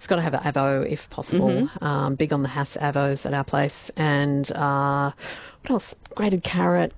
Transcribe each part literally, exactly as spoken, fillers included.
It's got to have an avo if possible. Mm-hmm. Um, big on the Hass avos at our place. And uh, what else? Grated carrot.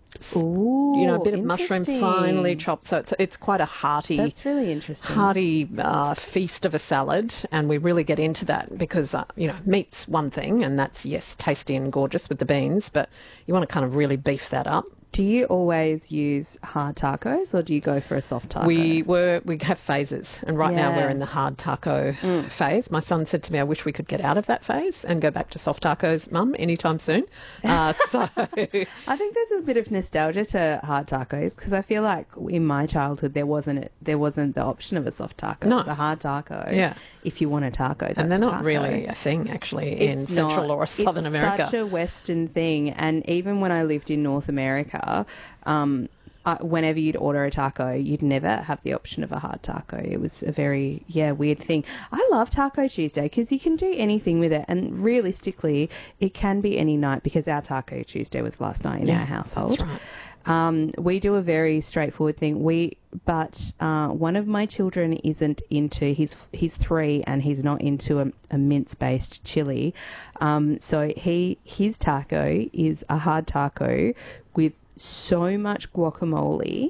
Ooh, you know, a bit of mushroom finely chopped. So it's it's quite a hearty. That's really interesting. Hearty uh, feast of a salad, and we really get into that because uh, you know, meat's one thing, and that's yes, tasty and gorgeous with the beans, but you want to kind of really beef that up. Do you always use hard tacos, or do you go for a soft taco? We were we have phases, and right Yeah. now we're in the hard taco Mm. phase. My son said to me, "I wish we could get out of that phase and go back to soft tacos, Mum, anytime soon." Uh, so I think there's a bit of nostalgia to hard tacos because I feel like in my childhood there wasn't there wasn't the option of a soft taco. No. It was a hard taco. Yeah. If you want a taco, that's and they're a not taco. really a thing actually in It's Central not. or Southern it's America. It's such a Western thing, and even when I lived in North America, um, I, whenever you'd order a taco, you'd never have the option of a hard taco. It was a very yeah weird thing. I love Taco Tuesday because you can do anything with it, and realistically, it can be any night because our Taco Tuesday was last night in Yeah, our household. that's right. Um, we do a very straightforward thing. We, but uh, one of my children isn't into. He's he's three and he's not into a, a mince based chili. Um, so he his taco is a hard taco with so much guacamole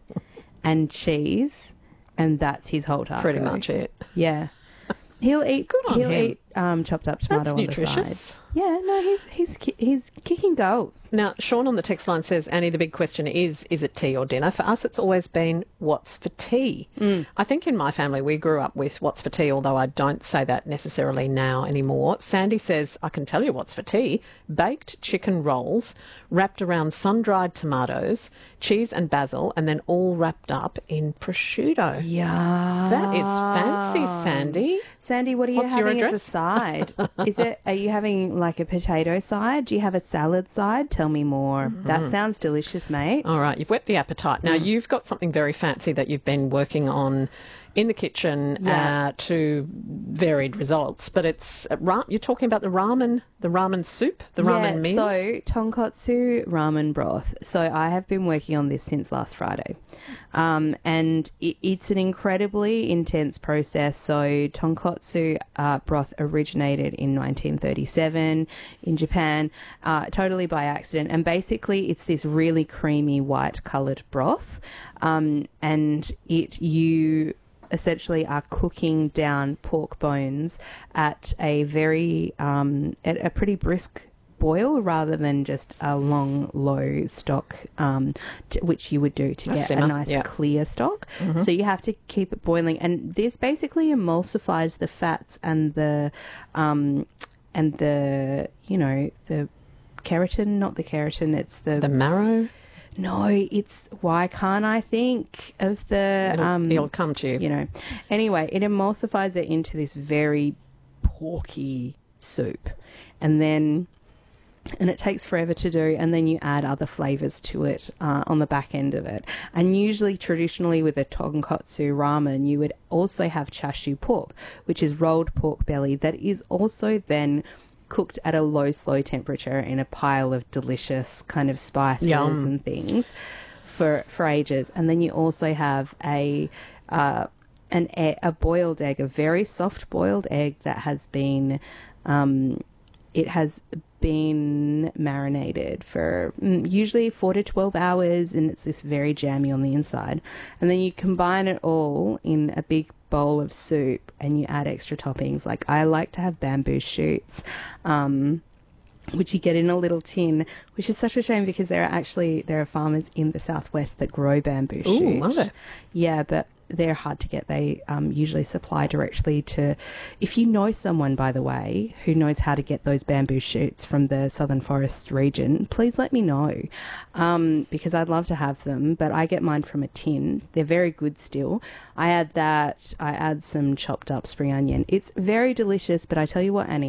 and cheese, and that's his whole taco. Pretty much it. Yeah. He'll eat. Good on he'll him. eat um, chopped up tomato That's on the nutritious. side. Yeah, no, he's he's ki- he's kicking goals. Now, Sean on the text line says, Annie, the big question is, is it tea or dinner? For us, it's always been, what's for tea? Mm. I think in my family, we grew up with what's for tea, although I don't say that necessarily now anymore. Sandy says, I can tell you what's for tea. Baked chicken rolls wrapped around sun-dried tomatoes, cheese and basil, and then all wrapped up in prosciutto. Yeah. That is fancy, Sandy. Sandy, what are you What's your having as a address? side? Is it? Are you having like a potato side? Do you have a salad side? Tell me more. Mm-hmm. That sounds delicious, mate. All right, you've whet the appetite. Now, Mm. you've got something very fancy that you've been working on in the kitchen Yeah. uh, to varied results, but it's uh, ra- you're talking about the ramen, the ramen soup, the ramen yeah, meal. So tonkotsu ramen broth. So I have been working on this since last Friday, um, and it, it's an incredibly intense process. So tonkotsu uh, broth originated in nineteen thirty-seven in Japan, uh, totally by accident, and basically it's this really creamy white coloured broth, um, and it you. essentially are cooking down pork bones at a very um, at a pretty brisk boil rather than just a long low stock um, t- which you would do to A get simmer, a nice yeah. clear stock. Mhm. So you have to keep it boiling, and this basically emulsifies the fats and the um, and the you know the keratin, not the keratin, it's the The marrow. no, it's why can't I think of the It'll, um it'll come to you. you know. Anyway, it emulsifies it into this very porky soup. And then and it takes forever to do, and then you add other flavors to it uh, on the back end of it. And usually, traditionally, with a tonkotsu ramen, you would also have chashu pork, which is rolled pork belly that is also then cooked at a low, slow temperature in a pile of delicious kind of spices Yum. and things for for ages. And then you also have a uh, an e- a boiled egg, a very soft boiled egg that has been um, it has been marinated for mm, usually four to twelve hours, and it's this very jammy on the inside. And then you combine it all in a big bowl of soup, and you add extra toppings. Like I like to have bamboo shoots, um, which you get in a little tin, which is such a shame because there are actually there are farmers in the southwest that grow bamboo Ooh, shoots. are there? Yeah, but they're hard to get. They um, usually supply directly to. If you know someone, by the way, who knows how to get those bamboo shoots from the Southern Forest region, please let me know, um, because I'd love to have them. But I get mine from a tin. They're very good still. I add that. I add some chopped up spring onion. It's very delicious. But I tell you what, Annie,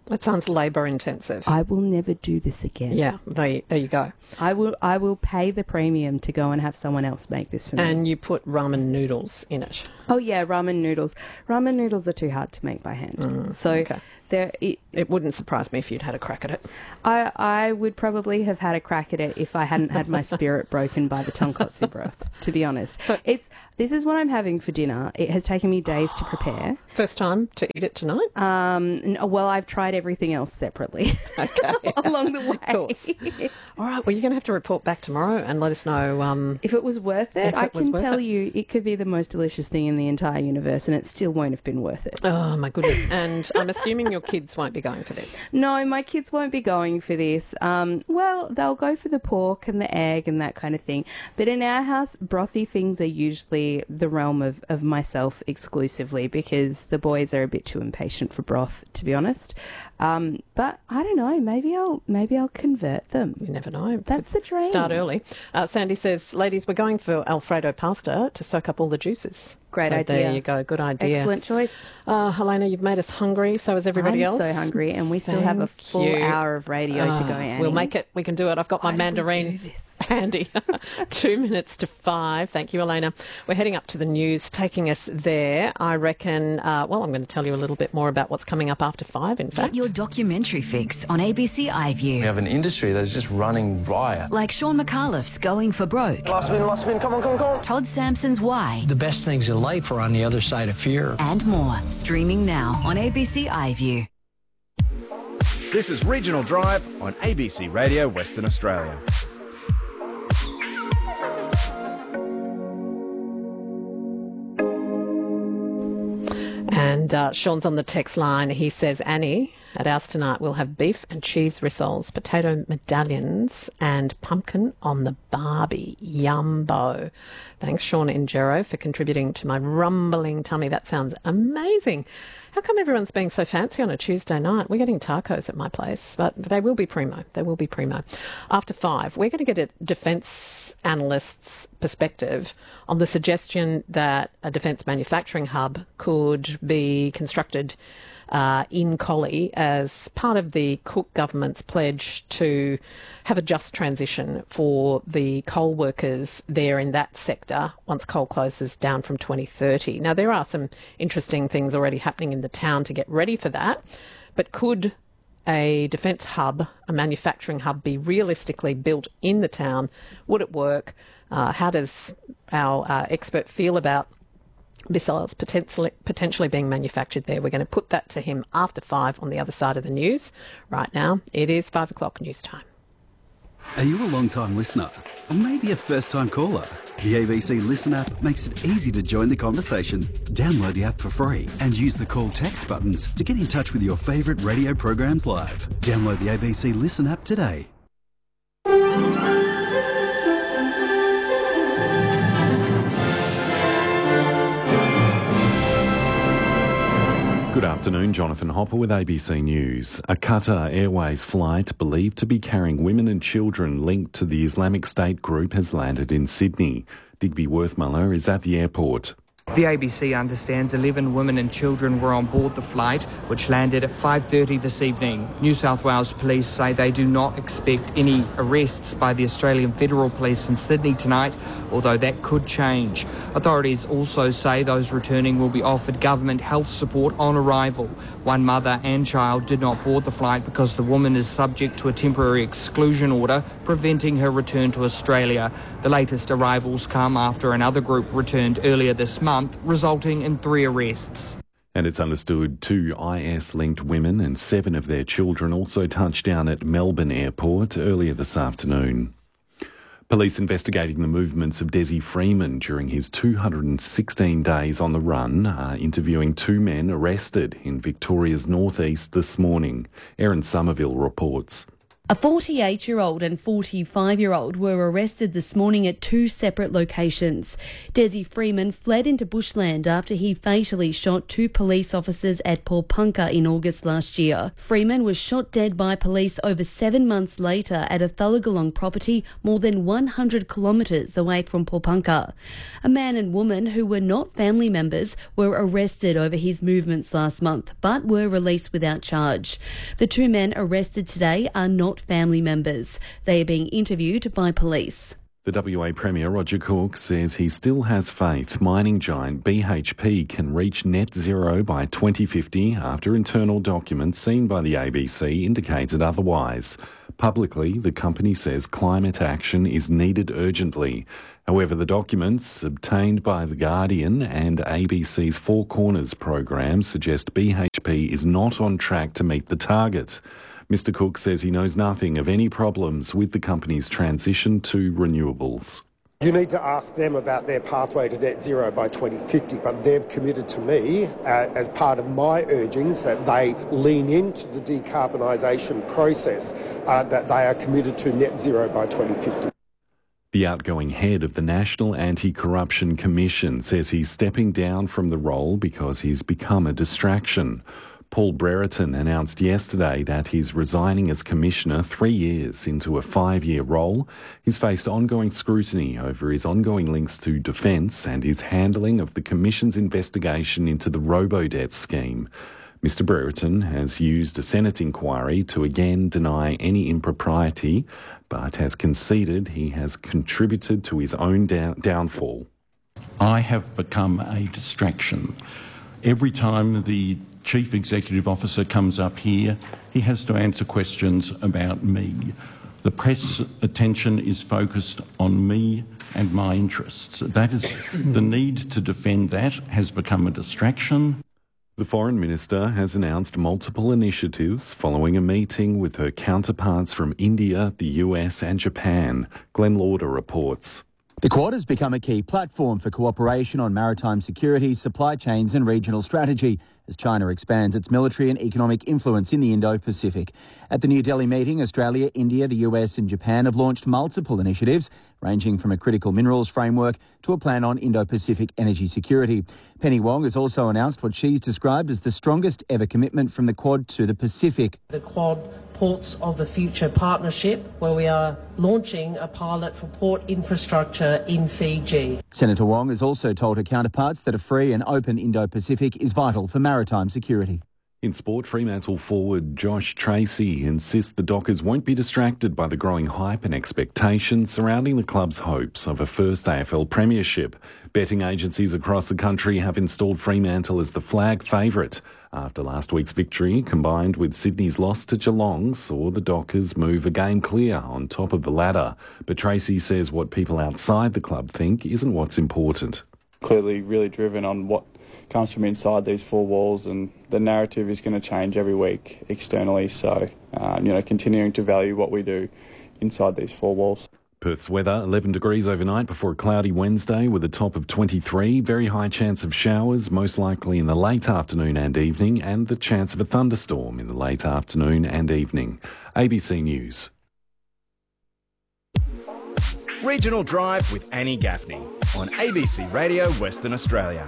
That sounds labour intensive. I will never do this again. Yeah, there, there you go. I will I will pay the premium to go and have someone else make this for me. And you put ramen noodles in it. Oh, yeah, ramen noodles. Ramen noodles are too hard to make by hand. Mm, so okay. there, it, It wouldn't surprise me if you'd had a crack at it. I, I would probably have had a crack at it if I hadn't had my spirit broken by the tonkotsu broth, to be honest. So- it's This is what I'm having for dinner. It has taken me days to prepare. First time to eat it tonight? Um, n- well, I've tried everything else separately Okay. along the way. Of course. All right, well, you're going to have to report back tomorrow and let us know. Um, If it was worth it, If I it was can worth tell it. you it could be the most delicious thing in the entire universe and it still won't have been worth it. oh, my goodness. And I'm assuming your kids won't be going for this. No, my kids won't be going for this. Um, well, they'll go for the pork and the egg and that kind of thing. But in our house, brothy things are usually the realm of, of myself exclusively because the boys are a bit too impatient for broth, to be honest. Um, but I don't know. Maybe I'll maybe I'll convert them. You never know. That's the dream. Start early. Uh, Sandy says, ladies, we're going for Alfredo pasta to soak up all the juices. Great so idea. There you go. Good idea. Excellent choice. Uh, Helena, you've made us hungry. So has everybody I'm else. so hungry, and we still have a Thank full you. hour of radio to go. Ah, Annie. We'll make it. We can do it. I've got my Why did we mandarin do this? handy. Two minutes to five. Thank you, Elena. We're heading up to the news, taking us there. I reckon, uh, well, I'm going to tell you a little bit more about what's coming up after five, in fact. Get your documentary fix on A B C iView. We have an industry that's just running riot. Like Sean McAuliffe's Going for Broke, Last spin, last spin, come on, come on, come on. Todd Sampson's Why, The best things in life are on the other side of fear. and more. Streaming now on A B C iView. This is Regional Drive on A B C Radio Western Australia. And uh, Sean's on the text line. He says, Annie, at ours tonight we'll have beef and cheese rissoles, potato medallions and pumpkin on the barbie. Yumbo. Thanks, Sean Ingero, for contributing to my rumbling tummy. That sounds amazing. How come everyone's being so fancy on a Tuesday night? We're getting tacos at my place, but they will be primo. They will be primo. After five, we're going to get a defence analyst's perspective on the suggestion that a defence manufacturing hub could be constructed uh, in Collie as part of the Cook government's pledge to have a just transition for the coal workers there in that sector once coal closes down from twenty thirty. Now, there are some interesting things already happening in the town to get ready for that, but could a defence hub, a manufacturing hub, be realistically built in the town? Would it work? Uh, how does our uh, expert feel about missiles potentially potentially being manufactured there? We're going to put that to him after five on the other side of the news. Right now, it is five o'clock news time. Are you a long-time listener? Or maybe a first-time caller? The A B C Listen app makes it easy to join the conversation. Download the app for free and use the call text buttons to get in touch with your favourite radio programs live. Download the A B C Listen app today. Good afternoon, Jonathan Hopper with A B C News. A Qatar Airways flight believed to be carrying women and children linked to the Islamic State group has landed in Sydney. Digby Worthmuller is at the airport. The A B C understands eleven women and children were on board the flight, which landed at five thirty this evening. New South Wales Police say they do not expect any arrests by the Australian Federal Police in Sydney tonight, although that could change. Authorities also say those returning will be offered government health support on arrival. One mother and child did not board the flight because the woman is subject to a temporary exclusion order preventing her return to Australia. The latest arrivals come after another group returned earlier this month, resulting in three arrests. And it's understood two I S-linked women and seven of their children also touched down at Melbourne Airport earlier this afternoon. Police investigating the movements of Desi Freeman during his two hundred sixteen days on the run are interviewing two men arrested in Victoria's northeast this morning. Erin Somerville reports. A forty-eight-year-old and forty-five-year-old were arrested this morning at two separate locations. Desi Freeman fled into bushland after he fatally shot two police officers at Paulpunka in August last year. Freeman was shot dead by police over seven months later at a Thullagalong property more than one hundred kilometres away from Paulpunka. A man and woman who were not family members were arrested over his movements last month, but were released without charge. The two men arrested today are not family members. They are being interviewed by police. The W A Premier Roger Cook says he still has faith mining giant B H P can reach net zero by twenty fifty after internal documents seen by the A B C indicated otherwise. Publicly, the company says climate action is needed urgently. However, the documents obtained by The Guardian and A B C's Four Corners program suggest B H P is not on track to meet the target. Mister Cook says he knows nothing of any problems with the company's transition to renewables. You need to ask them about their pathway to net zero by twenty fifty, but they've committed to me, uh, as part of my urgings, that they lean into the decarbonisation process, uh, that they are committed to net zero by twenty fifty. The outgoing head of the National Anti-Corruption Commission says he's stepping down from the role because he's become a distraction. Paul Brereton announced yesterday that he's resigning as Commissioner three years into a five-year role. He's faced ongoing scrutiny over his ongoing links to defence and his handling of the Commission's investigation into the robo-debt scheme. Mister Brereton has used a Senate inquiry to again deny any impropriety, but has conceded he has contributed to his own down- downfall. I have become a distraction. Every time the Chief Executive Officer comes up here, he has to answer questions about me. The press attention is focused on me and my interests. That is, the need to defend that has become a distraction. The Foreign Minister has announced multiple initiatives following a meeting with her counterparts from India, the U S and Japan. Glenn Lauder reports. The Quad has become a key platform for cooperation on maritime security, supply chains and regional strategy as China expands its military and economic influence in the Indo-Pacific. At the New Delhi meeting, Australia, India, the U S and Japan have launched multiple initiatives, ranging from a critical minerals framework to a plan on Indo-Pacific energy security. Penny Wong has also announced what she's described as the strongest ever commitment from the Quad to the Pacific. The Quad Ports of the Future partnership, where we are launching a pilot for port infrastructure in Fiji. Senator Wong has also told her counterparts that a free and open Indo-Pacific is vital for maritime security. In sport, Fremantle forward Josh Tracy insists the Dockers won't be distracted by the growing hype and expectations surrounding the club's hopes of a first A F L premiership. Betting agencies across the country have installed Fremantle as the flag favourite after last week's victory, combined with Sydney's loss to Geelong, saw the Dockers move a game clear on top of the ladder. But Tracy says what people outside the club think isn't what's important. Clearly really driven on what comes from inside these four walls, and the narrative is going to change every week externally, so um, you know, continuing to value what we do inside these four walls. Perth's weather, eleven degrees overnight before a cloudy Wednesday with a top of twenty-three. Very high chance of showers, most likely in the late afternoon and evening, and the chance of a thunderstorm in the late afternoon and evening. A B C News. Regional Drive with Annie Gaffney on A B C Radio Western Australia.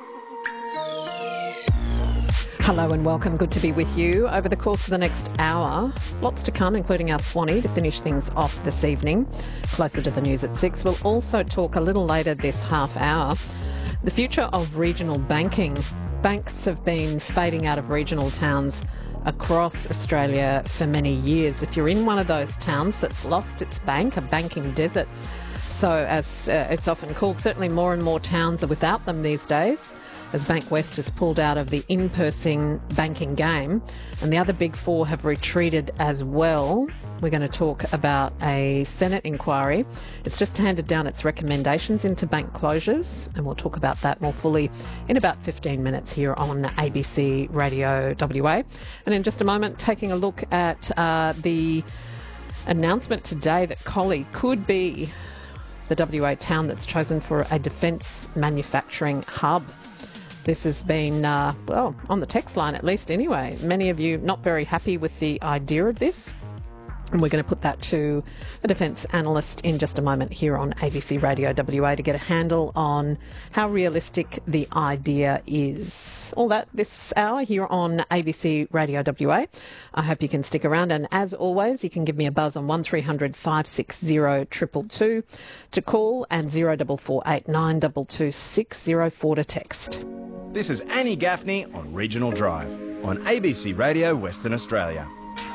Hello and welcome. Good to be with you over the course of the next hour. Lots to come, including our Swanee to finish things off this evening. Closer to the news at six. We'll also talk a little later this half hour. The future of regional banking. Banks have been fading out of regional towns across Australia for many years. If you're in one of those towns that's lost its bank, a banking desert, so as uh, it's often called, certainly more and more towns are without them these days, as Bankwest has pulled out of the in-person banking game, and the other big four have retreated as well. We're going to talk about a Senate inquiry. It's just handed down its recommendations into bank closures, and we'll talk about that more fully in about fifteen minutes here on A B C Radio W A. And in just a moment, taking a look at uh, the announcement today that Collie could be the W A town that's chosen for a defence manufacturing hub. This has been, uh, well, on the text line at least anyway. Many of you not very happy with the idea of this. And we're going to put that to the defence analyst in just a moment here on A B C Radio W A to get a handle on how realistic the idea is. All that this hour here on A B C Radio W A. I hope you can stick around. And as always, you can give me a buzz on one three hundred five six zero two two two to call and zero four four eight nine two two six zero four to text. This is Annie Gaffney on Regional Drive on A B C Radio Western Australia.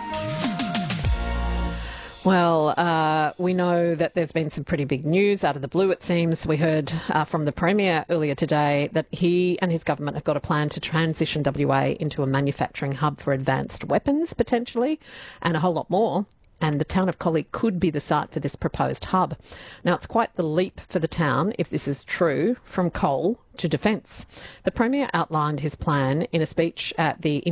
Well, uh, we know that there's been some pretty big news out of the blue, it seems. We heard uh, from the Premier earlier today that he and his government have got a plan to transition W A into a manufacturing hub for advanced weapons, potentially, and a whole lot more. And the town of Collie could be the site for this proposed hub. Now, it's quite the leap for the town, if this is true, from coal to defence. The Premier outlined his plan in a speech at the